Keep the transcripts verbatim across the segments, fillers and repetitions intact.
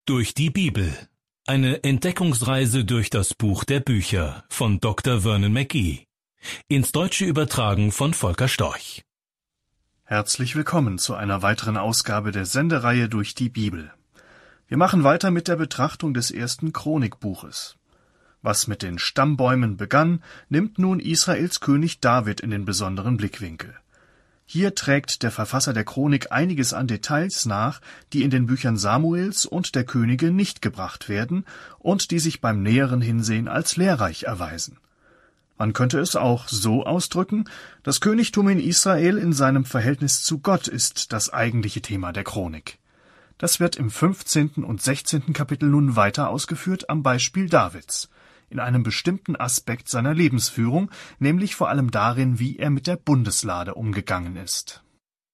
Durch die Bibel. Eine Entdeckungsreise durch das Buch der Bücher von Doktor Vernon McGee. Ins Deutsche übertragen von Volker Storch. Herzlich willkommen zu einer weiteren Ausgabe der Sendereihe Durch die Bibel. Wir machen weiter mit der Betrachtung des ersten Chronikbuches. Was mit den Stammbäumen begann, nimmt nun Israels König David in den besonderen Blickwinkel. Hier trägt der Verfasser der Chronik einiges an Details nach, die in den Büchern Samuels und der Könige nicht gebracht werden und die sich beim näheren Hinsehen als lehrreich erweisen. Man könnte es auch so ausdrücken: Das Königtum in Israel in seinem Verhältnis zu Gott ist das eigentliche Thema der Chronik. Das wird im fünfzehnten und sechzehnten Kapitel nun weiter ausgeführt am Beispiel Davids, in einem bestimmten Aspekt seiner Lebensführung, nämlich vor allem darin, wie er mit der Bundeslade umgegangen ist.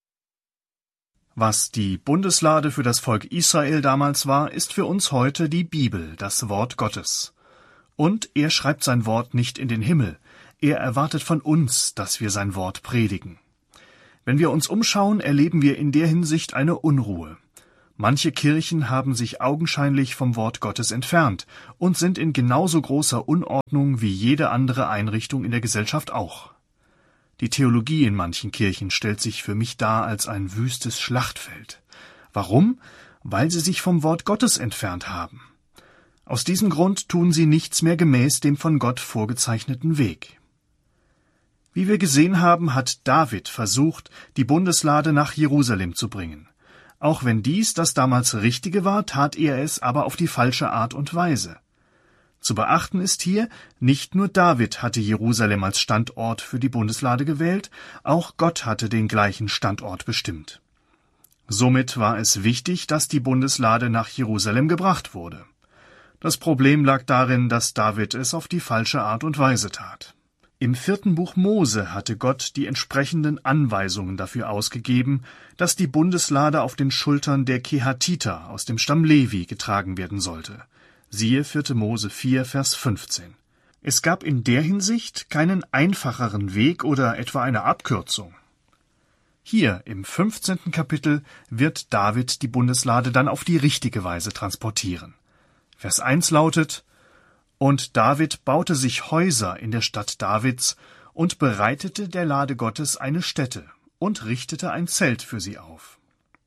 Was die Bundeslade für das Volk Israel damals war, ist für uns heute die Bibel, das Wort Gottes. Und er schreibt sein Wort nicht in den Himmel, er erwartet von uns, dass wir sein Wort predigen. Wenn wir uns umschauen, erleben wir in der Hinsicht eine Unruhe. Manche Kirchen haben sich augenscheinlich vom Wort Gottes entfernt und sind in genauso großer Unordnung wie jede andere Einrichtung in der Gesellschaft auch. Die Theologie in manchen Kirchen stellt sich für mich dar als ein wüstes Schlachtfeld. Warum? Weil sie sich vom Wort Gottes entfernt haben. Aus diesem Grund tun sie nichts mehr gemäß dem von Gott vorgezeichneten Weg. Wie wir gesehen haben, hat David versucht, die Bundeslade nach Jerusalem zu bringen. Auch wenn dies das damals Richtige war, tat er es aber auf die falsche Art und Weise. Zu beachten ist hier, nicht nur David hatte Jerusalem als Standort für die Bundeslade gewählt, auch Gott hatte den gleichen Standort bestimmt. Somit war es wichtig, dass die Bundeslade nach Jerusalem gebracht wurde. Das Problem lag darin, dass David es auf die falsche Art und Weise tat. Im vierten Buch Mose hatte Gott die entsprechenden Anweisungen dafür ausgegeben, dass die Bundeslade auf den Schultern der Kehatiter aus dem Stamm Levi getragen werden sollte. Siehe vierte Mose vier, Vers fünfzehn. Es gab in der Hinsicht keinen einfacheren Weg oder etwa eine Abkürzung. Hier im fünfzehnten Kapitel wird David die Bundeslade dann auf die richtige Weise transportieren. Vers eins lautet: Und David baute sich Häuser in der Stadt Davids und bereitete der Lade Gottes eine Stätte und richtete ein Zelt für sie auf.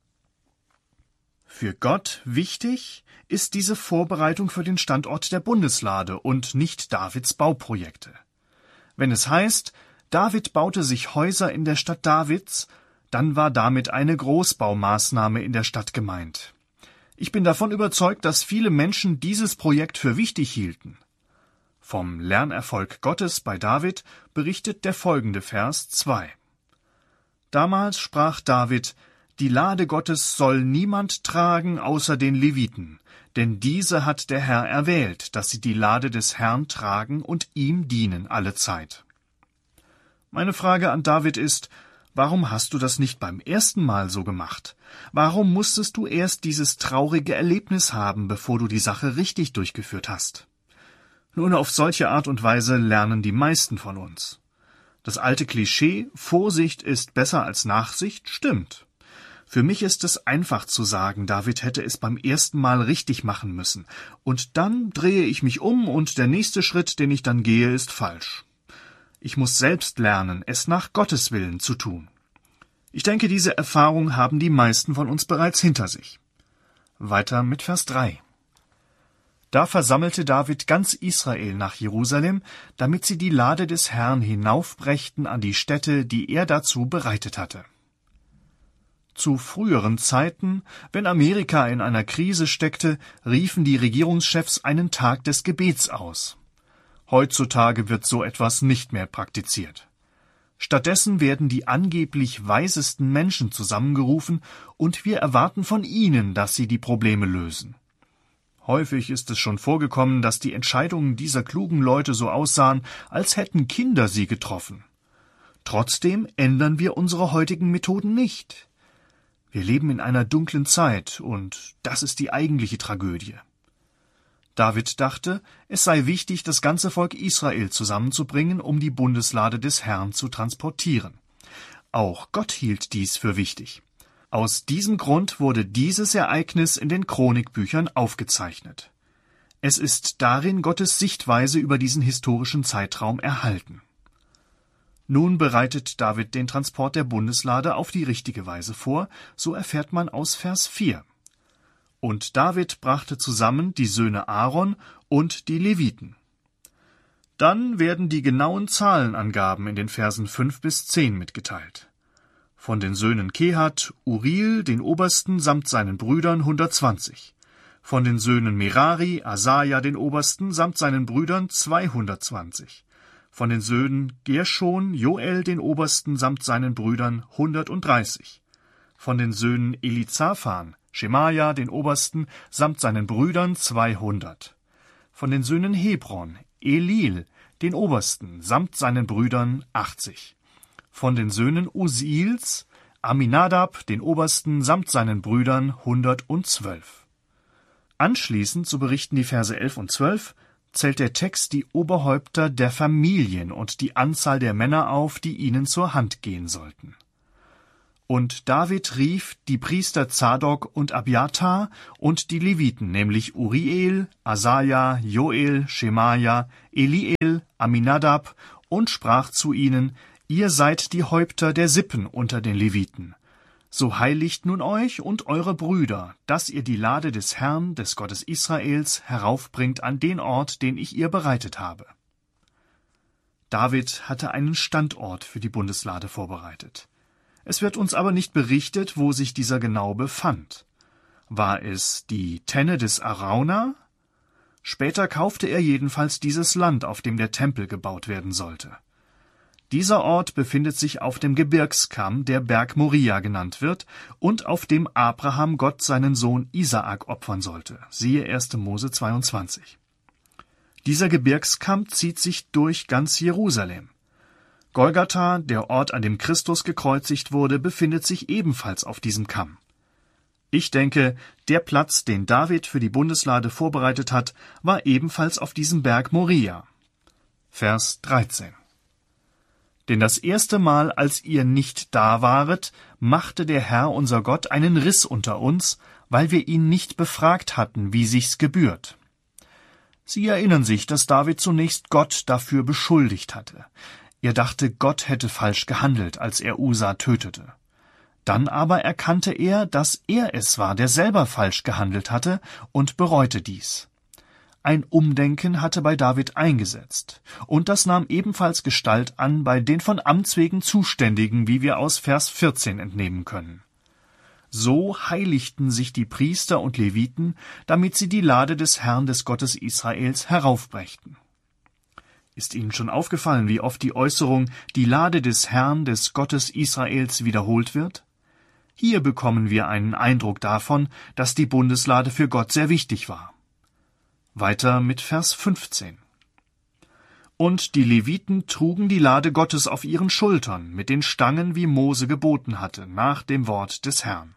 Für Gott wichtig ist diese Vorbereitung für den Standort der Bundeslade und nicht Davids Bauprojekte. Wenn es heißt, David baute sich Häuser in der Stadt Davids, dann war damit eine Großbaumaßnahme in der Stadt gemeint. Ich bin davon überzeugt, dass viele Menschen dieses Projekt für wichtig hielten. Vom Lernerfolg Gottes bei David berichtet der folgende Vers zwei. Damals sprach David: Die Lade Gottes soll niemand tragen außer den Leviten, denn diese hat der Herr erwählt, dass sie die Lade des Herrn tragen und ihm dienen alle Zeit. Meine Frage an David ist: Warum hast du das nicht beim ersten Mal so gemacht? Warum musstest du erst dieses traurige Erlebnis haben, bevor du die Sache richtig durchgeführt hast? Nun, auf solche Art und Weise lernen die meisten von uns. Das alte Klischee, Vorsicht ist besser als Nachsicht, stimmt. Für mich ist es einfach zu sagen, David hätte es beim ersten Mal richtig machen müssen. Und dann drehe ich mich um und der nächste Schritt, den ich dann gehe, ist falsch. Ich muss selbst lernen, es nach Gottes Willen zu tun. Ich denke, diese Erfahrung haben die meisten von uns bereits hinter sich. Weiter mit Vers drei. Da versammelte David ganz Israel nach Jerusalem, damit sie die Lade des Herrn hinaufbrächten an die Stätte, die er dazu bereitet hatte. Zu früheren Zeiten, wenn Amerika in einer Krise steckte, riefen die Regierungschefs einen Tag des Gebets aus. Heutzutage wird so etwas nicht mehr praktiziert. Stattdessen werden die angeblich weisesten Menschen zusammengerufen und wir erwarten von ihnen, dass sie die Probleme lösen. Häufig ist es schon vorgekommen, dass die Entscheidungen dieser klugen Leute so aussahen, als hätten Kinder sie getroffen. Trotzdem ändern wir unsere heutigen Methoden nicht. Wir leben in einer dunklen Zeit, und das ist die eigentliche Tragödie. David dachte, es sei wichtig, das ganze Volk Israel zusammenzubringen, um die Bundeslade des Herrn zu transportieren. Auch Gott hielt dies für wichtig. Aus diesem Grund wurde dieses Ereignis in den Chronikbüchern aufgezeichnet. Es ist darin Gottes Sichtweise über diesen historischen Zeitraum erhalten. Nun bereitet David den Transport der Bundeslade auf die richtige Weise vor, so erfährt man aus Vers vier. Und David brachte zusammen die Söhne Aaron und die Leviten. Dann werden die genauen Zahlenangaben in den Versen fünf bis zehn mitgeteilt. Von den Söhnen Kehat, Uriel, den Obersten, samt seinen Brüdern hundertzwanzig. Von den Söhnen Merari, Asaja, den Obersten, samt seinen Brüdern zweihundertzwanzig. Von den Söhnen Gerschon, Joel, den Obersten, samt seinen Brüdern hundertdreißig. Von den Söhnen Elizaphan, Schemaja, den Obersten, samt seinen Brüdern zweihundert. Von den Söhnen Hebron, Elil, den Obersten, samt seinen Brüdern achtzig. Von den Söhnen Usiels, Aminadab, den Obersten, samt seinen Brüdern hundertzwölf. Anschließend, so berichten die Verse elf und zwölf, zählt der Text die Oberhäupter der Familien und die Anzahl der Männer auf, die ihnen zur Hand gehen sollten. Und David rief die Priester Zadok und Abiathar und die Leviten, nämlich Uriel, Asaja, Joel, Schemaja, Eliel, Aminadab, und sprach zu ihnen: Ihr seid die Häupter der Sippen unter den Leviten. So heiligt nun euch und eure Brüder, dass ihr die Lade des Herrn, des Gottes Israels, heraufbringt an den Ort, den ich ihr bereitet habe. David hatte einen Standort für die Bundeslade vorbereitet. Es wird uns aber nicht berichtet, wo sich dieser genau befand. War es die Tenne des Arauna? Später kaufte er jedenfalls dieses Land, auf dem der Tempel gebaut werden sollte. Dieser Ort befindet sich auf dem Gebirgskamm, der Berg Moria genannt wird, und auf dem Abraham Gott seinen Sohn Isaak opfern sollte. Siehe erster Mose zweiundzwanzig. Dieser Gebirgskamm zieht sich durch ganz Jerusalem. Golgatha, der Ort, an dem Christus gekreuzigt wurde, befindet sich ebenfalls auf diesem Kamm. Ich denke, der Platz, den David für die Bundeslade vorbereitet hat, war ebenfalls auf diesem Berg Moria. Vers dreizehn. Denn das erste Mal, als ihr nicht da waret, machte der Herr unser Gott einen Riss unter uns, weil wir ihn nicht befragt hatten, wie sich's gebührt. Sie erinnern sich, dass David zunächst Gott dafür beschuldigt hatte. Er dachte, Gott hätte falsch gehandelt, als er Usa tötete. Dann aber erkannte er, dass er es war, der selber falsch gehandelt hatte, und bereute dies. Ein Umdenken hatte bei David eingesetzt, und das nahm ebenfalls Gestalt an bei den von Amts wegen Zuständigen, wie wir aus Vers vierzehn entnehmen können. So heiligten sich die Priester und Leviten, damit sie die Lade des Herrn, des Gottes Israels, heraufbrächten. Ist Ihnen schon aufgefallen, wie oft die Äußerung »die Lade des Herrn, des Gottes Israels« wiederholt wird? Hier bekommen wir einen Eindruck davon, dass die Bundeslade für Gott sehr wichtig war. Weiter mit Vers fünfzehn. Und die Leviten trugen die Lade Gottes auf ihren Schultern mit den Stangen, wie Mose geboten hatte, nach dem Wort des Herrn.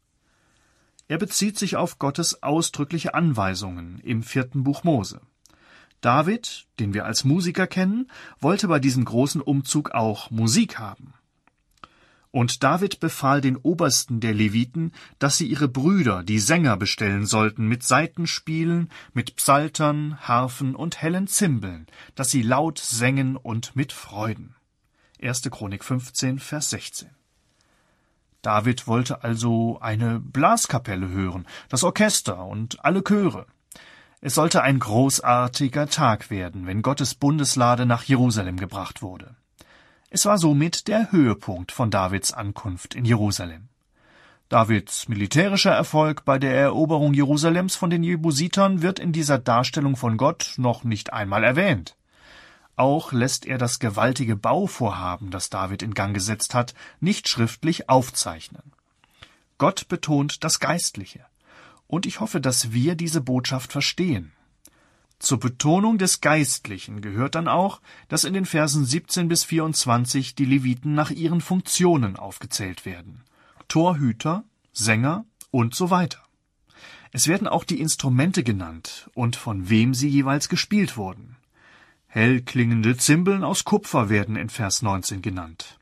Er bezieht sich auf Gottes ausdrückliche Anweisungen im vierten Buch Mose. David, den wir als Musiker kennen, wollte bei diesem großen Umzug auch Musik haben. Und David befahl den Obersten der Leviten, dass sie ihre Brüder, die Sänger, bestellen sollten mit Saitenspielen, mit Psaltern, Harfen und hellen Zimbeln, dass sie laut sängen und mit Freuden. erste Chronik fünfzehn, Vers sechzehn. David wollte also eine Blaskapelle hören, das Orchester und alle Chöre. Es sollte ein großartiger Tag werden, wenn Gottes Bundeslade nach Jerusalem gebracht wurde. Es war somit der Höhepunkt von Davids Ankunft in Jerusalem. Davids militärischer Erfolg bei der Eroberung Jerusalems von den Jebusitern wird in dieser Darstellung von Gott noch nicht einmal erwähnt. Auch lässt er das gewaltige Bauvorhaben, das David in Gang gesetzt hat, nicht schriftlich aufzeichnen. Gott betont das Geistliche. Und ich hoffe, dass wir diese Botschaft verstehen. Zur Betonung des Geistlichen gehört dann auch, dass in den Versen siebzehn bis vierundzwanzig die Leviten nach ihren Funktionen aufgezählt werden. Torhüter, Sänger und so weiter. Es werden auch die Instrumente genannt und von wem sie jeweils gespielt wurden. Hell klingende Zimbeln aus Kupfer werden in Vers neunzehn genannt.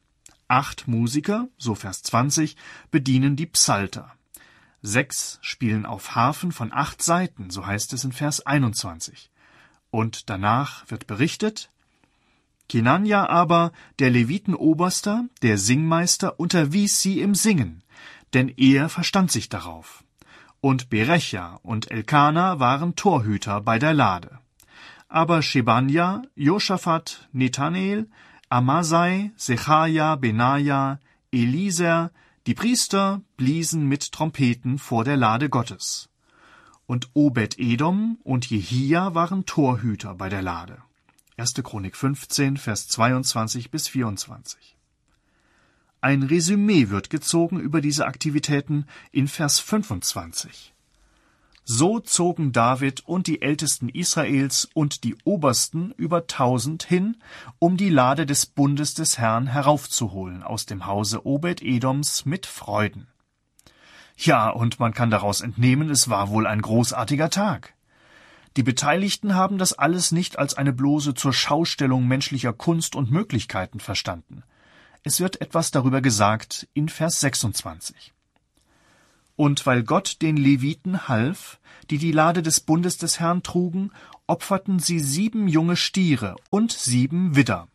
Acht Musiker, so Vers zwanzig, bedienen die Psalter. Sechs spielen auf Harfen von acht Saiten, so heißt es in Vers einundzwanzig. Und danach wird berichtet: Kenania aber, der Levitenoberster, der Singmeister, unterwies sie im Singen, denn er verstand sich darauf. Und Berecha und Elkana waren Torhüter bei der Lade. Aber Schebanja, Josaphat, Nethanel, Amasai, Sechaja, Benaja, Eliezer, die Priester bliesen mit Trompeten vor der Lade Gottes. Und Obed-Edom und Jehia waren Torhüter bei der Lade. erste Chronik fünfzehn, Vers zweiundzwanzig bis vierundzwanzig. Ein Resümee wird gezogen über diese Aktivitäten in Vers fünfundzwanzig. So zogen David und die Ältesten Israels und die Obersten über tausend hin, um die Lade des Bundes des Herrn heraufzuholen aus dem Hause Obed-Edoms mit Freuden. Ja, und man kann daraus entnehmen, es war wohl ein großartiger Tag. Die Beteiligten haben das alles nicht als eine bloße Zurschaustellung menschlicher Kunst und Möglichkeiten verstanden. Es wird etwas darüber gesagt in Vers sechsundzwanzig. Und weil Gott den Leviten half, die die Lade des Bundes des Herrn trugen, opferten sie sieben junge Stiere und sieben Widder.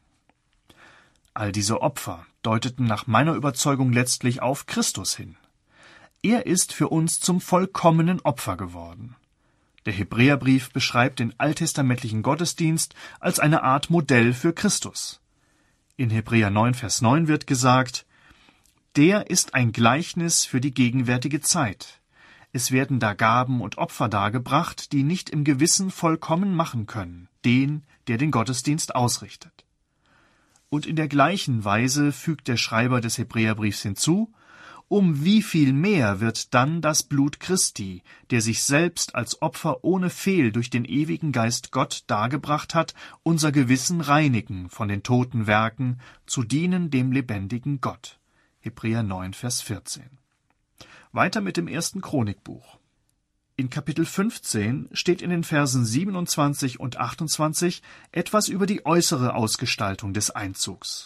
All diese Opfer deuteten nach meiner Überzeugung letztlich auf Christus hin. Er ist für uns zum vollkommenen Opfer geworden. Der Hebräerbrief beschreibt den alttestamentlichen Gottesdienst als eine Art Modell für Christus. In Hebräer neun, Vers neun wird gesagt: Der ist ein Gleichnis für die gegenwärtige Zeit. Es werden da Gaben und Opfer dargebracht, die nicht im Gewissen vollkommen machen können, den, der den Gottesdienst ausrichtet. Und in der gleichen Weise fügt der Schreiber des Hebräerbriefs hinzu: Um wie viel mehr wird dann das Blut Christi, der sich selbst als Opfer ohne Fehl durch den ewigen Geist Gott dargebracht hat, unser Gewissen reinigen von den toten Werken, zu dienen dem lebendigen Gott. Hebräer neun, Vers vierzehn. Weiter mit dem ersten Chronikbuch. In Kapitel fünfzehn steht in den Versen siebenundzwanzig und achtundzwanzig etwas über die äußere Ausgestaltung des Einzugs.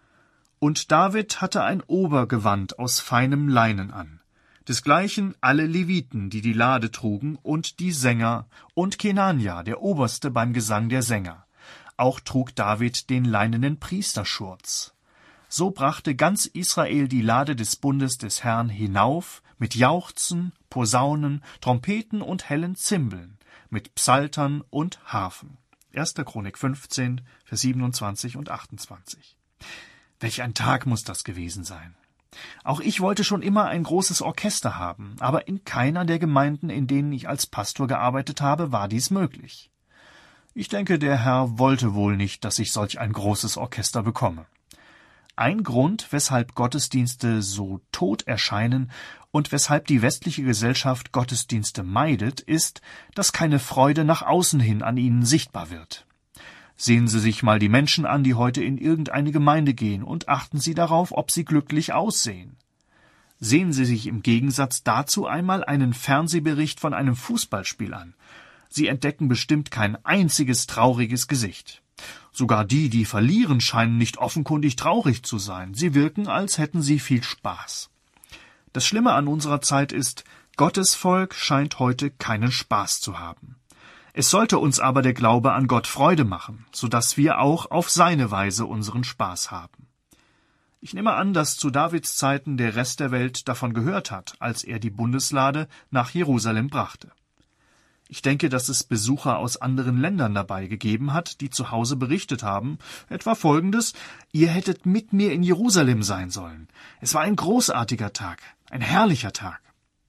Und David hatte ein Obergewand aus feinem Leinen an, desgleichen alle Leviten, die die Lade trugen, und die Sänger, und Kenania, der Oberste beim Gesang der Sänger. Auch trug David den leinenen Priesterschurz. So brachte ganz Israel die Lade des Bundes des Herrn hinauf, mit Jauchzen, Posaunen, Trompeten und hellen Zimbeln, mit Psaltern und Harfen. erste Chronik fünfzehn, Vers siebenundzwanzig und achtundzwanzig. Welch ein Tag muss das gewesen sein. Auch ich wollte schon immer ein großes Orchester haben, aber in keiner der Gemeinden, in denen ich als Pastor gearbeitet habe, war dies möglich. Ich denke, der Herr wollte wohl nicht, dass ich solch ein großes Orchester bekomme. Ein Grund, weshalb Gottesdienste so tot erscheinen und weshalb die westliche Gesellschaft Gottesdienste meidet, ist, dass keine Freude nach außen hin an ihnen sichtbar wird. Sehen Sie sich mal die Menschen an, die heute in irgendeine Gemeinde gehen, und achten Sie darauf, ob sie glücklich aussehen. Sehen Sie sich im Gegensatz dazu einmal einen Fernsehbericht von einem Fußballspiel an. Sie entdecken bestimmt kein einziges trauriges Gesicht. Sogar die, die verlieren, scheinen nicht offenkundig traurig zu sein. Sie wirken, als hätten sie viel Spaß. Das Schlimme an unserer Zeit ist, Gottes Volk scheint heute keinen Spaß zu haben. Es sollte uns aber der Glaube an Gott Freude machen, so dass wir auch auf seine Weise unseren Spaß haben. Ich nehme an, dass zu Davids Zeiten der Rest der Welt davon gehört hat, als er die Bundeslade nach Jerusalem brachte. Ich denke, dass es Besucher aus anderen Ländern dabei gegeben hat, die zu Hause berichtet haben, etwa Folgendes: Ihr hättet mit mir in Jerusalem sein sollen. Es war ein großartiger Tag, ein herrlicher Tag.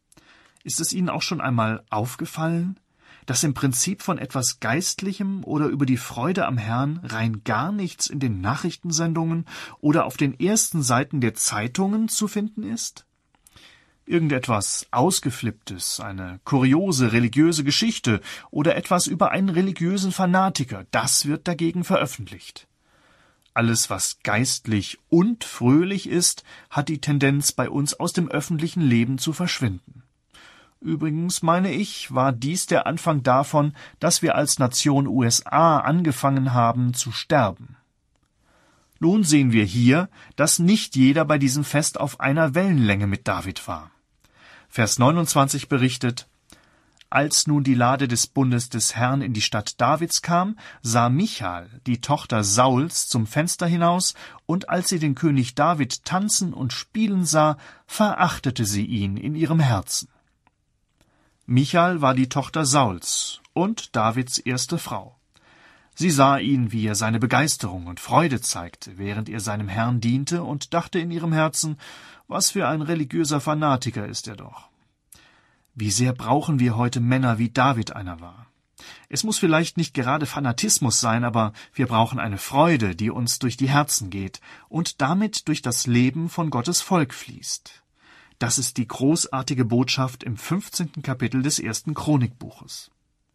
Ist es Ihnen auch schon einmal aufgefallen, dass im Prinzip von etwas Geistlichem oder über die Freude am Herrn rein gar nichts in den Nachrichtensendungen oder auf den ersten Seiten der Zeitungen zu finden ist? Irgendetwas Ausgeflipptes, eine kuriose religiöse Geschichte oder etwas über einen religiösen Fanatiker, das wird dagegen veröffentlicht. Alles, was geistlich und fröhlich ist, hat die Tendenz, bei uns aus dem öffentlichen Leben zu verschwinden. Übrigens, meine ich, war dies der Anfang davon, dass wir als Nation U S A angefangen haben zu sterben. Nun sehen wir hier, dass nicht jeder bei diesem Fest auf einer Wellenlänge mit David war. Vers neunundzwanzig berichtet: Als nun die Lade des Bundes des Herrn in die Stadt Davids kam, sah Michal, die Tochter Sauls, zum Fenster hinaus, und als sie den König David tanzen und spielen sah, verachtete sie ihn in ihrem Herzen. Michal war die Tochter Sauls und Davids erste Frau. Sie sah ihn, wie er seine Begeisterung und Freude zeigte, während er seinem Herrn diente, und dachte in ihrem Herzen: Was für ein religiöser Fanatiker ist er doch. Wie sehr brauchen wir heute Männer, wie David einer war. Es muss vielleicht nicht gerade Fanatismus sein, aber wir brauchen eine Freude, die uns durch die Herzen geht und damit durch das Leben von Gottes Volk fließt. Das ist die großartige Botschaft im fünfzehnten Kapitel des ersten Chronikbuches.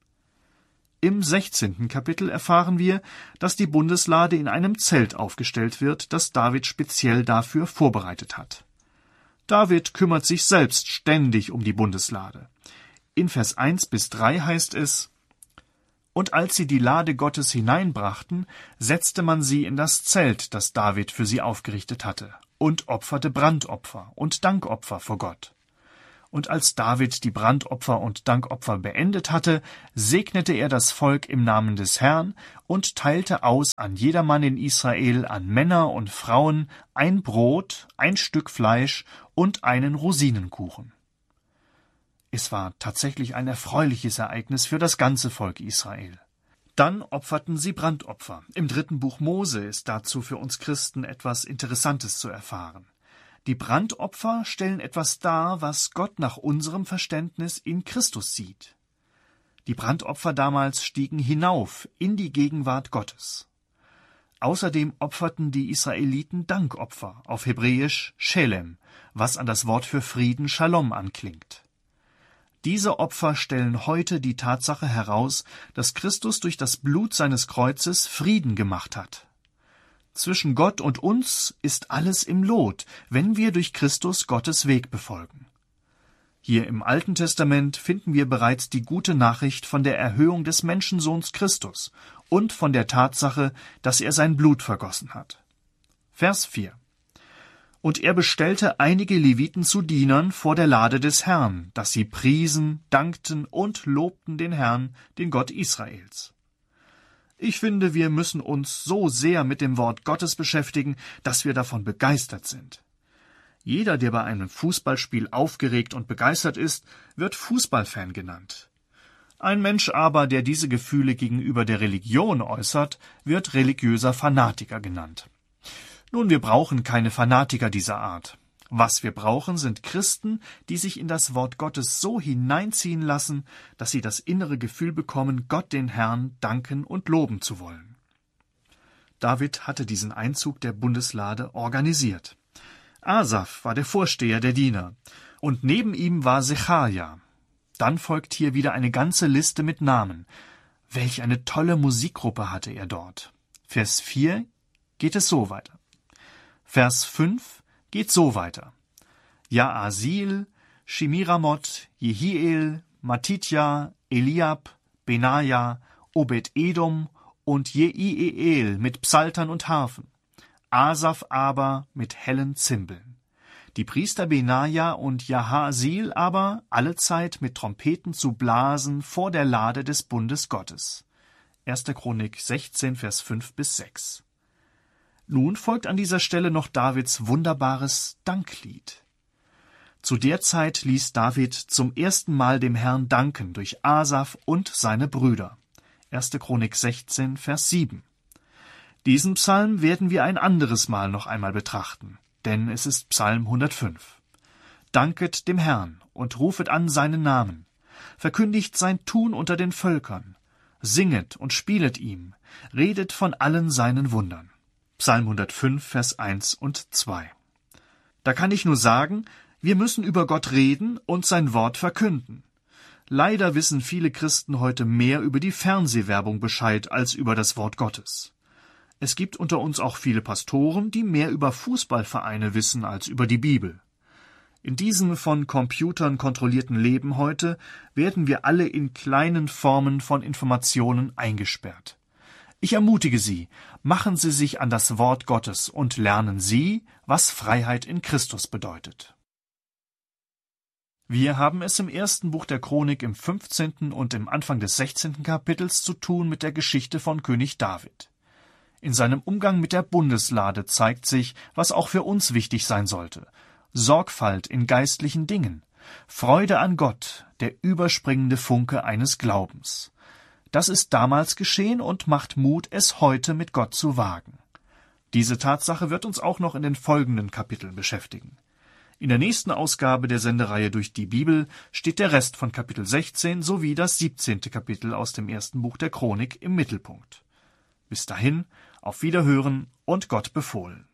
Im sechzehnten Kapitel erfahren wir, dass die Bundeslade in einem Zelt aufgestellt wird, das David speziell dafür vorbereitet hat. David kümmert sich selbst ständig um die Bundeslade. In Vers eins bis drei heißt es: Und als sie die Lade Gottes hineinbrachten, setzte man sie in das Zelt, das David für sie aufgerichtet hatte, und opferte Brandopfer und Dankopfer vor Gott. Und als David die Brandopfer und Dankopfer beendet hatte, segnete er das Volk im Namen des Herrn und teilte aus an jedermann in Israel, an Männer und Frauen, ein Brot, ein Stück Fleisch und einen Rosinenkuchen. Es war tatsächlich ein erfreuliches Ereignis für das ganze Volk Israel. Dann opferten sie Brandopfer. Im dritten Buch Mose ist dazu für uns Christen etwas Interessantes zu erfahren. Die Brandopfer stellen etwas dar, was Gott nach unserem Verständnis in Christus sieht. Die Brandopfer damals stiegen hinauf in die Gegenwart Gottes. Außerdem opferten die Israeliten Dankopfer, auf Hebräisch Shelem, was an das Wort für Frieden Shalom anklingt. Diese Opfer stellen heute die Tatsache heraus, dass Christus durch das Blut seines Kreuzes Frieden gemacht hat. Zwischen Gott und uns ist alles im Lot, wenn wir durch Christus Gottes Weg befolgen. Hier im Alten Testament finden wir bereits die gute Nachricht von der Erhöhung des Menschensohns Christus und von der Tatsache, dass er sein Blut vergossen hat. Vers vier: Und er bestellte einige Leviten zu Dienern vor der Lade des Herrn, dass sie priesen, dankten und lobten den Herrn, den Gott Israels. Ich finde, wir müssen uns so sehr mit dem Wort Gottes beschäftigen, dass wir davon begeistert sind. Jeder, der bei einem Fußballspiel aufgeregt und begeistert ist, wird Fußballfan genannt. Ein Mensch aber, der diese Gefühle gegenüber der Religion äußert, wird religiöser Fanatiker genannt. Nun, wir brauchen keine Fanatiker dieser Art. Was wir brauchen, sind Christen, die sich in das Wort Gottes so hineinziehen lassen, dass sie das innere Gefühl bekommen, Gott den Herrn danken und loben zu wollen. David hatte diesen Einzug der Bundeslade organisiert. Asaf war der Vorsteher der Diener, und neben ihm war Sechaja. Dann folgt hier wieder eine ganze Liste mit Namen. Welch eine tolle Musikgruppe hatte er dort. Vers vier geht es so weiter. Vers fünf geht so weiter. Jaasil, Shemiramot, Jehiel, Matitja, Eliab, Benaja, Obed-Edom und Jeiel mit Psaltern und Harfen. Asaf aber mit hellen Zimbeln. Die Priester Benaja und Jahasil aber allezeit mit Trompeten zu blasen vor der Lade des Bundes Gottes. erste Chronik sechzehn, Vers fünf bis sechs. Nun folgt an dieser Stelle noch Davids wunderbares Danklied. Zu der Zeit ließ David zum ersten Mal dem Herrn danken durch Asaf und seine Brüder. erste Chronik sechzehn, Vers sieben. Diesen Psalm werden wir ein anderes Mal noch einmal betrachten, denn es ist Psalm hundertfünf. Danket dem Herrn und rufet an seinen Namen, verkündigt sein Tun unter den Völkern, singet und spielet ihm, redet von allen seinen Wundern. Psalm hundertfünf, Vers eins und zwei. Da kann ich nur sagen, wir müssen über Gott reden und sein Wort verkünden. Leider wissen viele Christen heute mehr über die Fernsehwerbung Bescheid als über das Wort Gottes. Es gibt unter uns auch viele Pastoren, die mehr über Fußballvereine wissen als über die Bibel. In diesem von Computern kontrollierten Leben heute werden wir alle in kleinen Formen von Informationen eingesperrt. Ich ermutige Sie, machen Sie sich an das Wort Gottes und lernen Sie, was Freiheit in Christus bedeutet. Wir haben es im ersten Buch der Chronik im fünfzehnten und im Anfang des sechzehnten Kapitels zu tun mit der Geschichte von König David. In seinem Umgang mit der Bundeslade zeigt sich, was auch für uns wichtig sein sollte: Sorgfalt in geistlichen Dingen, Freude an Gott, der überspringende Funke eines Glaubens. Das ist damals geschehen und macht Mut, es heute mit Gott zu wagen. Diese Tatsache wird uns auch noch in den folgenden Kapiteln beschäftigen. In der nächsten Ausgabe der Sendereihe Durch die Bibel steht der Rest von Kapitel sechzehn sowie das siebzehnte Kapitel aus dem ersten Buch der Chronik im Mittelpunkt. Bis dahin, auf Wiederhören und Gott befohlen.